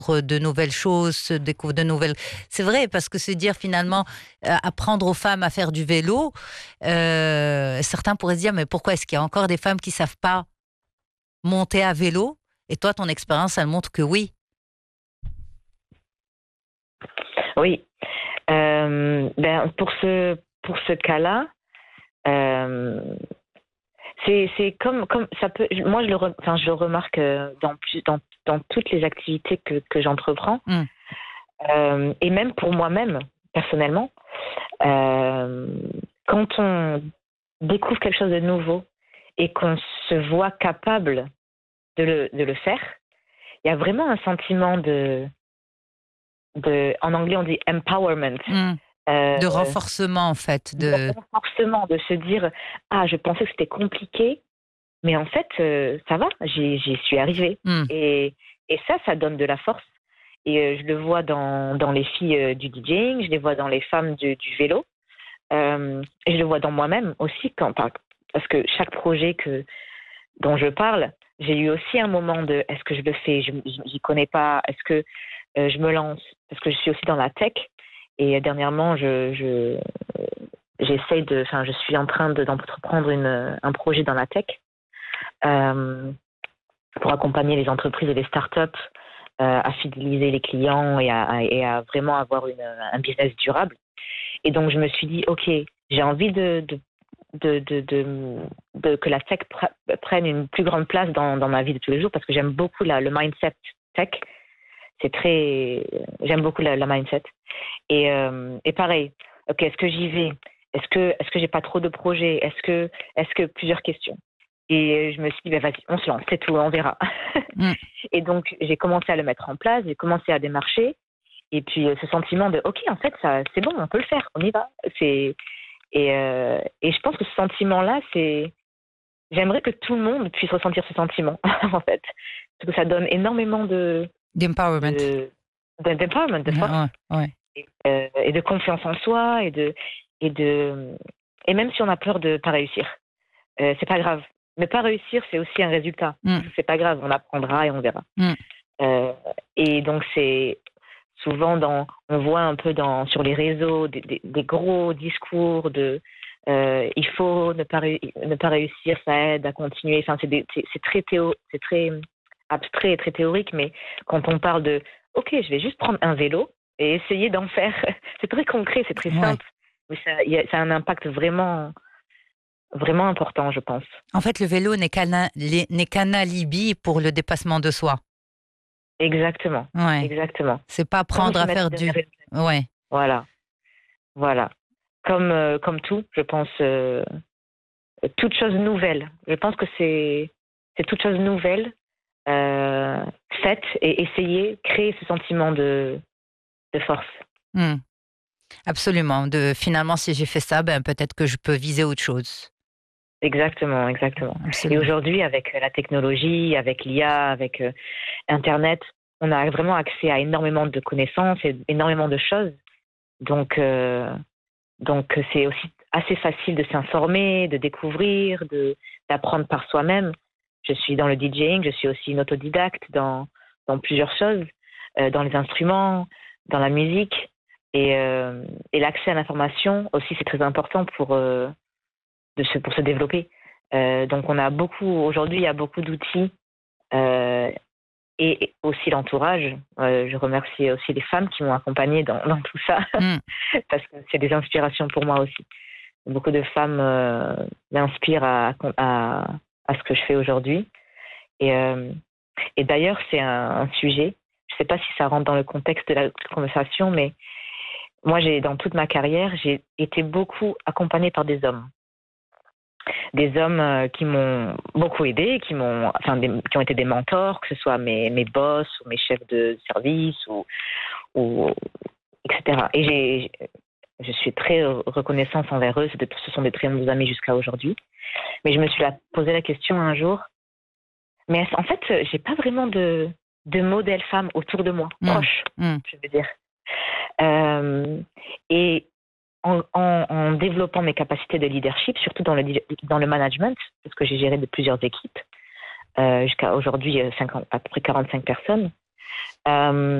de nouvelles choses, se découvre de nouvelles... C'est vrai, parce que se dire finalement, apprendre aux femmes à faire du vélo, certains pourraient se dire, mais pourquoi est-ce qu'il y a encore des femmes qui savent pas monter à vélo? Et toi, ton expérience, elle montre que oui. Oui. Pour ce cas-là, c'est comme ça peut. Moi, je le remarque dans toutes les activités que j'entreprends, et même pour moi-même personnellement, quand on découvre quelque chose de nouveau et qu'on se voit capable de le faire, il y a vraiment un sentiment en anglais on dit empowerment. De renforcement, en fait. De renforcement, de se dire « Ah, je pensais que c'était compliqué, mais en fait, ça va, j'y suis arrivée. » Et ça donne de la force. Et je le vois dans les filles du DJing, je les vois dans les femmes du vélo. Et je le vois dans moi-même aussi, parce que chaque projet dont je parle, j'ai eu aussi un moment de « Est-ce que je le fais? J'y connais pas. Est-ce que je me lance ?» Parce que je suis aussi dans la tech. Et dernièrement, je suis en train d'entreprendre un projet dans la tech pour accompagner les entreprises et les startups à fidéliser les clients et à vraiment avoir un business durable. Et donc, je me suis dit, OK, j'ai envie que la tech prenne une plus grande place dans ma vie de tous les jours parce que j'aime beaucoup le mindset tech. J'aime beaucoup la mindset. Et pareil, ok, est-ce que j'y vais? Est-ce que j'ai pas trop de projets? Est-ce que plusieurs questions? Et je me suis dit, vas-y, on se lance, c'est tout, on verra. Et donc, j'ai commencé à le mettre en place, j'ai commencé à démarcher. Et puis, ce sentiment de, ok, en fait, ça, c'est bon, on peut le faire, on y va. Et je pense que ce sentiment-là, j'aimerais que tout le monde puisse ressentir ce sentiment, en fait. Parce que ça donne énormément d'empowerment, de force. Ouais. Et de confiance en soi et même si on a peur de pas réussir, c'est pas grave. Ne pas réussir, c'est aussi un résultat. C'est pas grave, on apprendra et on verra. Et donc c'est souvent on voit un peu sur les réseaux des gros discours il faut ne pas réussir, ça aide à continuer. Enfin, c'est très abstrait et très théorique, mais quand on parle de ok, je vais juste prendre un vélo et essayer d'en faire. C'est très concret, c'est très simple, mais ça a un impact vraiment, vraiment important, je pense. En fait, le vélo n'est qu'un alibi pour le dépassement de soi. Exactement. Exactement. C'est pas apprendre à faire du... Ouais. Voilà. Comme tout, je pense, toute chose nouvelle. Je pense que c'est toute chose nouvelle faite et créer ce sentiment de force. Absolument. Finalement, si j'ai fait ça, peut-être que je peux viser autre chose. Exactement. Absolument. Et aujourd'hui, avec la technologie, avec l'IA, avec Internet, on a vraiment accès à énormément de connaissances et énormément de choses. Donc c'est aussi assez facile de s'informer, de découvrir, d'apprendre par soi-même. Je suis dans le DJing, je suis aussi une autodidacte dans plusieurs choses, dans les instruments, dans la musique. Et l'accès à l'information aussi, c'est très important pour se développer. Donc aujourd'hui, il y a beaucoup d'outils et aussi l'entourage. Je remercie aussi les femmes qui m'ont accompagnée dans tout ça, parce que c'est des inspirations pour moi aussi. Beaucoup de femmes m'inspirent à ce que je fais aujourd'hui. Et d'ailleurs, c'est un sujet, je ne sais pas si ça rentre dans le contexte de la conversation, mais moi, dans toute ma carrière, j'ai été beaucoup accompagnée par des hommes. Des hommes qui m'ont beaucoup aidée, qui ont été des mentors, que ce soit mes boss ou mes chefs de service, ou etc. Et je suis très reconnaissante envers eux, ce sont des très bons amis jusqu'à aujourd'hui. Mais je me suis posé la question un jour, mais en fait, j'ai pas vraiment de modèle femme autour de moi, proche, je veux dire. Et en développant mes capacités de leadership, surtout dans le management, parce que j'ai géré de plusieurs équipes, jusqu'à aujourd'hui à peu près 45 personnes,